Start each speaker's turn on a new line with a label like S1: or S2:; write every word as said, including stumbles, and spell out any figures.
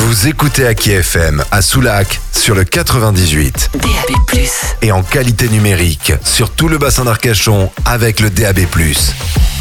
S1: Vous écoutez Aki F M à Soulac sur le quatre-vingt-dix-huit.
S2: D A B plus.
S1: Et en qualité numérique sur tout le bassin d'Arcachon avec le D A B plus.